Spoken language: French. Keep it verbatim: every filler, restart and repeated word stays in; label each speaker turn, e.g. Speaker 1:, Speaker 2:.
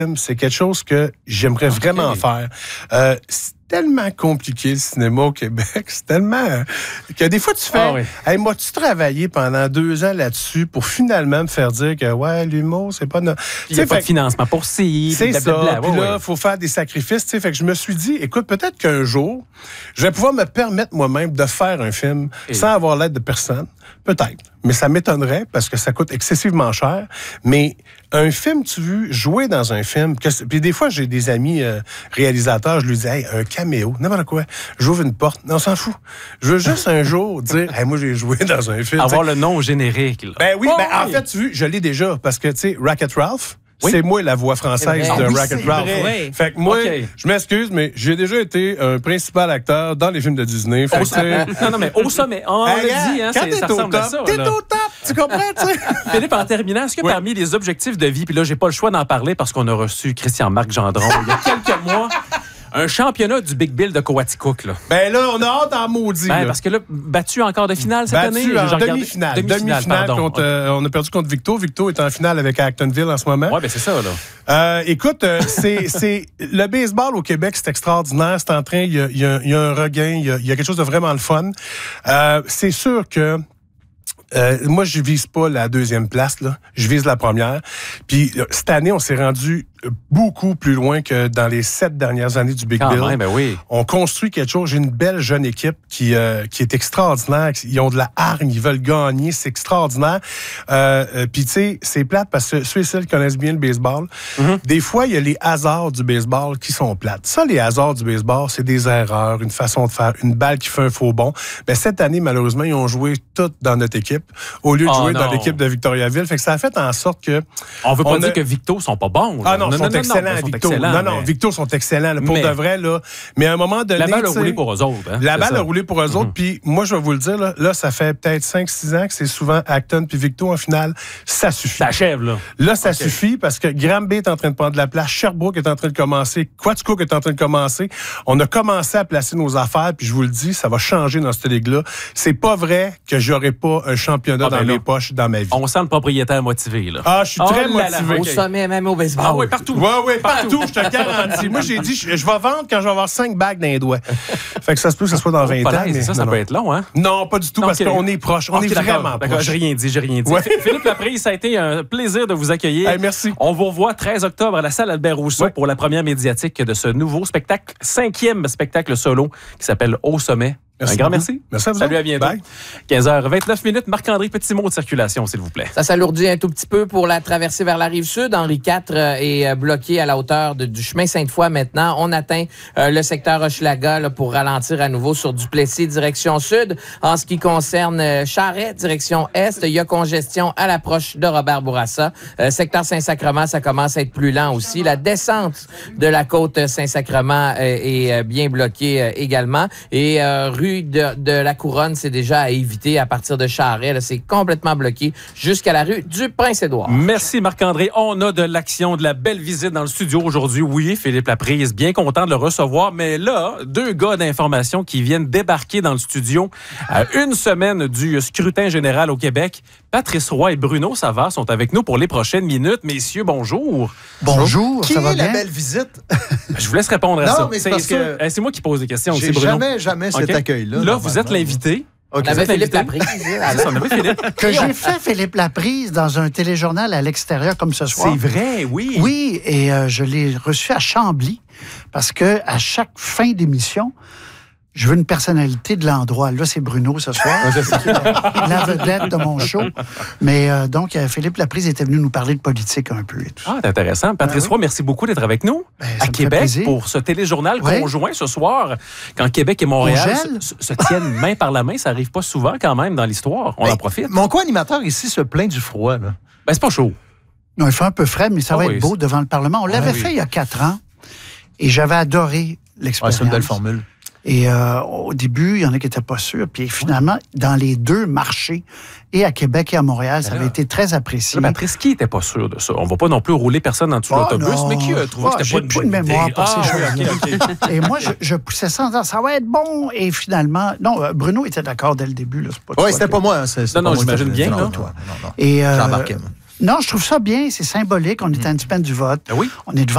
Speaker 1: c'est quelque chose que j'aimerais okay. vraiment faire. Euh, c'est tellement compliqué le cinéma au Québec, c'est tellement euh, que des fois tu fais, ah oui. hey, moi-tu travaillé pendant deux ans là-dessus pour finalement me faire dire que ouais, l'humour c'est pas notre...
Speaker 2: Il n'y a pas de financement pour ci,
Speaker 1: c'est ça. Puis
Speaker 2: ouais,
Speaker 1: là, il
Speaker 2: ouais.
Speaker 1: faut faire des sacrifices, tu sais. Fait que je me suis dit, écoute, peut-être qu'un jour, je vais pouvoir me permettre moi-même de faire un film Et... sans avoir l'aide de personne, peut-être. Mais ça m'étonnerait parce que ça coûte excessivement cher. Mais un film, tu veux jouer dans un film. Que, puis des fois, j'ai des amis euh, réalisateurs, je lui dis, hey, un caméo, n'importe quoi. J'ouvre une porte. Non, on s'en fout. Je veux juste un jour dire, hey, moi, j'ai joué dans un film.
Speaker 2: Avoir t'sais. Le nom générique. Là.
Speaker 1: Ben oui,
Speaker 2: oh,
Speaker 1: ben,
Speaker 2: oui.
Speaker 1: en fait, tu veux, je l'ai déjà parce que, tu sais, Wreck-It Ralph. Oui. C'est moi la voix française de
Speaker 3: oui,
Speaker 1: Wreck-It Ralph.
Speaker 3: Oui.
Speaker 1: Fait que moi, okay. je m'excuse, mais j'ai déjà été un principal acteur dans les films de Disney. Fait que
Speaker 2: non, non, mais au sommet, on hey, l'a dit, hein,
Speaker 1: quand
Speaker 2: ça ressemble
Speaker 1: top,
Speaker 2: à ça.
Speaker 1: T'es là. Au top, tu comprends, tu sais?
Speaker 2: Philippe, en terminant, est-ce que oui. parmi les objectifs de vie, puis là, j'ai pas le choix d'en parler parce qu'on a reçu Christian-Marc Gendron il y a quelques mois, un championnat du Big Bill de Coaticook, là.
Speaker 1: Ben là, on a hâte en maudit.
Speaker 2: Ben, parce que là, battu en quart de finale cette
Speaker 1: battu
Speaker 2: année.
Speaker 1: Battu en demi-finale. Demi-finale, demi-finale contre, okay. euh, on a perdu contre Victo. Victo est en finale avec Actonville en ce moment.
Speaker 2: Oui, ben c'est ça, là.
Speaker 1: Euh, écoute, euh, c'est, c'est le baseball au Québec, c'est extraordinaire. C'est en train, il y a, y a, y a un regain, il y a, y a quelque chose de vraiment le fun. Euh, c'est sûr que Euh, moi, je vise pas la deuxième place, là. Je vise la première. Puis cette année, on s'est rendu beaucoup plus loin que dans les sept dernières années du Big
Speaker 2: Quand
Speaker 1: Bill.
Speaker 2: Même, ben oui.
Speaker 1: On construit quelque chose. J'ai une belle jeune équipe qui euh, qui est extraordinaire. Ils ont de la hargne, ils veulent gagner, c'est extraordinaire. Euh, euh, Puis tu sais, c'est plate parce que ceux et celles qui connaissent bien le baseball, mm-hmm. des fois, il y a les hasards du baseball qui sont plates. Ça, les hasards du baseball, c'est des erreurs, une façon de faire, une balle qui fait un faux bond. Ben cette année, malheureusement, ils ont joué toutes dans notre équipe au lieu de oh, jouer non. dans l'équipe de Victoriaville. Fait que ça a fait en sorte que...
Speaker 2: On veut pas
Speaker 1: on
Speaker 2: dire
Speaker 1: a...
Speaker 2: que Victo sont pas bons. Là.
Speaker 1: Ah non, ils sont
Speaker 2: non,
Speaker 1: excellents,
Speaker 2: non, non,
Speaker 1: Victo.
Speaker 2: Sont excellents,
Speaker 1: non, non,
Speaker 2: mais...
Speaker 1: Victo sont excellents, là, pour
Speaker 2: mais...
Speaker 1: de vrai. Là. Mais à un moment donné...
Speaker 2: La balle a roulé pour eux autres. Hein,
Speaker 1: la balle a roulé pour eux mm-hmm. autres. Puis moi, je vais vous le dire, là, là ça fait peut-être cinq six ans que c'est souvent Acton puis Victo en finale. Ça suffit.
Speaker 2: Ça achève, là.
Speaker 1: Là, ça okay. suffit parce que Granby est en train de prendre de la place. Sherbrooke est en train de commencer. Quaticook est en train de commencer. On a commencé à placer nos affaires. Puis je vous le dis, ça va changer dans cette ligue-là. C'est pas vrai que j'aurai pas un championnat ah, dans ben mes là. poches dans ma vie.
Speaker 2: On sent le propriétaire motivé, là.
Speaker 1: Ah, je suis
Speaker 2: oh
Speaker 1: très
Speaker 2: là
Speaker 1: motivé.
Speaker 3: Là, au sommet, même au baseball.
Speaker 2: Ah oui, partout.
Speaker 1: Oui, oui, partout, partout je te garantis. Moi, j'ai dit, je, je vais vendre quand je vais avoir cinq bagues dans les doigts. Fait que ça se peut que ça soit dans vingt
Speaker 2: oh,
Speaker 1: ans. Mais
Speaker 2: ça, ça
Speaker 1: non,
Speaker 2: peut être long, hein?
Speaker 1: Non, pas du tout, non, parce okay. qu'on est proche. On okay, est vraiment
Speaker 2: d'accord,
Speaker 1: proche.
Speaker 2: D'accord, j'ai rien dit, j'ai rien dit. Ouais. Philippe Laprise, ça a été un plaisir de vous accueillir.
Speaker 1: Hey, merci.
Speaker 2: On vous revoit treize octobre à la salle Albert Rousseau ouais. pour la première médiatique de ce nouveau spectacle, cinquième spectacle solo qui s'appelle Au sommet.
Speaker 1: Merci
Speaker 2: un grand
Speaker 1: beaucoup.
Speaker 2: merci.
Speaker 1: Merci à vous.
Speaker 2: Salut, à bientôt.
Speaker 1: Bye.
Speaker 2: quinze heures vingt-neuf minutes. Marc-André, petit mot de circulation, s'il vous plaît.
Speaker 3: Ça s'alourdit un tout petit peu pour la traversée vers la Rive-Sud. Henri quatre est bloqué à la hauteur de, du chemin Sainte-Foy maintenant. On atteint euh, le secteur Hochelaga là, pour ralentir à nouveau sur Duplessis, direction sud. En ce qui concerne euh, Charest, direction est, il y a congestion à l'approche de Robert-Bourassa. Euh, secteur Saint-Sacrement, ça commence à être plus lent aussi. La descente de la côte Saint-Sacrement euh, est euh, bien bloquée euh, également. Et euh, rue De, de la Couronne, c'est déjà à éviter à partir de Charest. Là, c'est complètement bloqué jusqu'à la rue du Prince-Édouard.
Speaker 2: Merci Marc-André. On a de l'action, de la belle visite dans le studio aujourd'hui. Oui, Philippe Laprise, bien content de le recevoir. Mais là, deux gars d'information qui viennent débarquer dans le studio à une semaine du scrutin général au Québec. Patrice Roy et Bruno Savard sont avec nous pour les prochaines minutes. Messieurs, bonjour.
Speaker 4: Bonjour,
Speaker 5: qui
Speaker 4: ça va
Speaker 5: est
Speaker 4: bien?
Speaker 5: la belle visite?
Speaker 2: Je vous laisse répondre à
Speaker 5: non,
Speaker 2: ça.
Speaker 5: Mais c'est, parce que
Speaker 2: c'est moi qui pose des questions
Speaker 5: j'ai
Speaker 2: aussi, Bruno.
Speaker 5: jamais, jamais cet
Speaker 2: okay.
Speaker 5: accueil-là.
Speaker 2: Là, vous êtes l'invité.
Speaker 3: Okay. On avait Philippe Laprise.
Speaker 2: C'est ça, on avait Philippe.
Speaker 4: Que j'ai fait Philippe Laprise dans un téléjournal à l'extérieur comme ce soir.
Speaker 2: C'est vrai, oui.
Speaker 4: Oui, et euh, je l'ai reçu à Chambly parce que à chaque fin d'émission, je veux une personnalité de l'endroit. Là, c'est Bruno ce soir. la, la vedette de mon show. Mais euh, donc, Philippe Laprise était venu nous parler de politique un peu. Et tout
Speaker 2: ah, c'est intéressant. Patrice Roy, ben, oui. merci beaucoup d'être avec nous
Speaker 4: ben,
Speaker 2: à Québec pour ce téléjournal ouais. conjoint ce soir. Quand Québec et Montréal se, se tiennent main par la main, ça n'arrive pas souvent quand même dans l'histoire. On ben, en profite.
Speaker 5: Mon co-animateur ici se plaint du froid. Là.
Speaker 2: Ben, c'est pas chaud.
Speaker 4: Non, il fait un peu frais, mais ça ah, va oui. être beau devant le Parlement. On l'avait ah, fait oui. il y a quatre ans et j'avais adoré l'expérience.
Speaker 5: Ouais, c'est une belle formule.
Speaker 4: Et euh, au début, il y en a qui n'étaient pas sûrs. Puis finalement, dans les deux marchés, et à Québec et à Montréal, ça avait été très apprécié.
Speaker 2: Mais Patrice, qui n'était pas sûr de ça? On ne va pas non plus rouler personne en dessous de oh l'autobus, non. mais qui a trouvé oh, que c'était pas une bonne
Speaker 4: de mémoire
Speaker 2: idée?
Speaker 4: pour
Speaker 2: ah,
Speaker 4: ces choses-là.
Speaker 2: Okay, okay.
Speaker 4: Et moi, je, je poussais ça en disant, ça va être bon. Et finalement, non, Bruno était d'accord dès le début.
Speaker 5: Oui, c'était que... pas moi. Hein, c'est, c'est
Speaker 2: non, non,
Speaker 5: pas
Speaker 2: j'imagine
Speaker 5: moi,
Speaker 2: bien.
Speaker 5: Non,
Speaker 2: non,
Speaker 5: toi. Non, non.
Speaker 4: Et, euh,
Speaker 5: J'embarquais.
Speaker 4: Non, je trouve ça bien. C'est symbolique. On est à une semaine du vote.
Speaker 2: Oui.
Speaker 4: On est devant